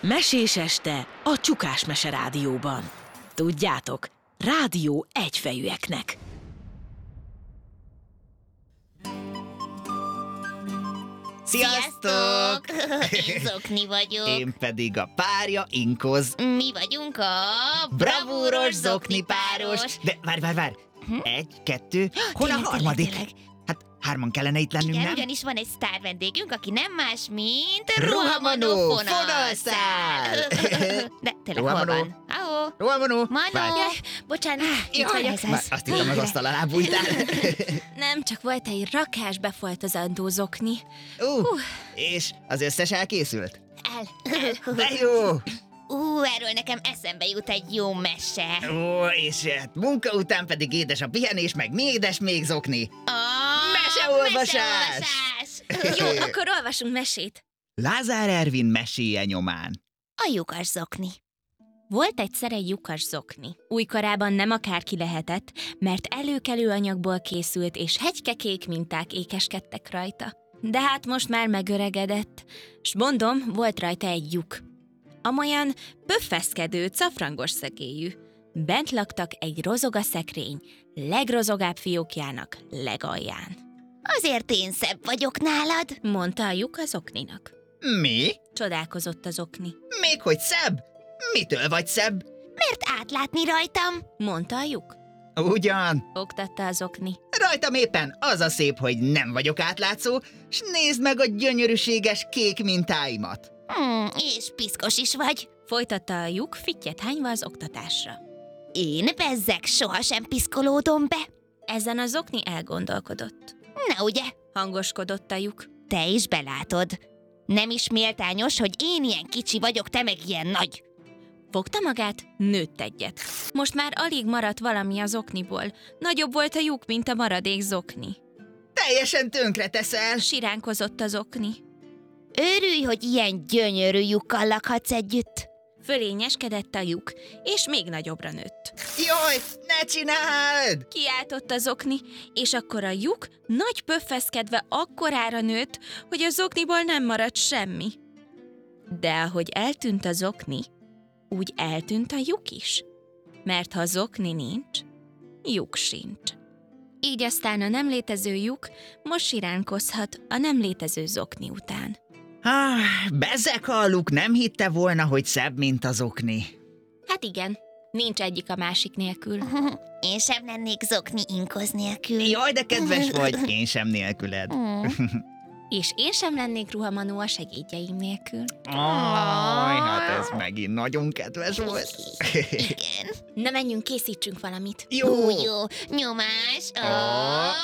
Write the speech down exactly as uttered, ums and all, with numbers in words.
Mesés este a Csukás Mese Rádióban. Tudjátok, rádió egyfejűeknek. Sziasztok! Én Zokni vagyok. Én pedig a párja, Inkoz. Mi vagyunk a Bravúros Zokni páros. De várj, várj, várj. Hm? Egy, kettő, hol a Tényleg, harmadik? tényleg, Hát hárman kellene itt lennünk, Igen, nem? ugyanis van egy sztár vendégünk, aki nem más, mint Rohamanó fonalszál. fonalszál. De tényleg hol Rohamanó. van? Ahó, Rohamanó. Manó. Várj. Jaj, bocsánat, itt Jaj, vagyok. ez Már az. azt hittem, az asztal alá bújtál. Nem, csak volt egy rakás befoltozandó zokni. Ú, és az összes elkészült? El. De jó! Ú, erről nekem eszembe jut egy jó mese. Ó, és hát munka után pedig édes a pihenés, meg mi édes még Zokni. A Meseolvasás! meseolvasás. Jó, akkor olvasunk mesét. Lázár Ervin meséje nyomán. A lyukas zokni. Volt egyszer egy lyukas zokni. Újkorában nem akárki lehetett, mert előkelő anyagból készült, és hegykekék minták ékeskedtek rajta. De hát most már megöregedett, s mondom, volt rajta egy lyuk. Amolyan pöffeszkedő, cafrangos szegélyű. Bent laktak egy rozogaszekrény, legrozogább fiókjának legalján. Azért én szebb vagyok nálad. Mondta a lyuk az okninak. Mi? Csodálkozott az okni. Még hogy szebb? Mitől vagy szebb? Mert átlátni rajtam. Mondta a lyuk. Ugyan. Oktatta az okni. Rajtam éppen az a szép, hogy nem vagyok átlátszó, s nézd meg a gyönyörűséges kék mintáimat. Hmm, és piszkos is vagy. Folytatta a lyuk, fittyet hányva az oktatásra. Én bezzeg sohasem piszkolódom be. Ezen az okni elgondolkodott. Na ugye, Hangoskodott a lyuk. te is belátod. Nem is méltányos, hogy én ilyen kicsi vagyok, te meg ilyen nagy. Fogta magát, nőtt egyet. Most már alig maradt valami az okniból. Nagyobb volt a lyuk, mint a maradék zokni. Teljesen tönkre teszel. Siránkozott az okni. Örülj, hogy ilyen gyönyörű lyukkal lakhatsz együtt. Fölényeskedett a lyuk, és még nagyobbra nőtt. Jaj, ne csináld! Kiáltott az okni, és akkor a lyuk nagy pöffeszkedve akkorára nőtt, hogy az okniból nem maradt semmi. De ahogy eltűnt az okni, úgy eltűnt a lyuk is. Mert ha zokni nincs, lyuk sincs. Így aztán a nem létező lyuk most siránkozhat a nem létező zokni után. Ah, bezek a luk nem hitte volna, hogy szebb, mint az okni. Hát igen, nincs egyik a másik nélkül. Én sem lennék zokni Inkoz nélkül. Jaj, de kedves vagy, én sem nélküled. Hmm. És én sem lennék Ruhamanó a segédjeim nélkül. Aj, hát ez megint nagyon kedves volt. Igen. Na menjünk, készítsünk valamit. Jó. Ú, jó. Nyomás. Ah.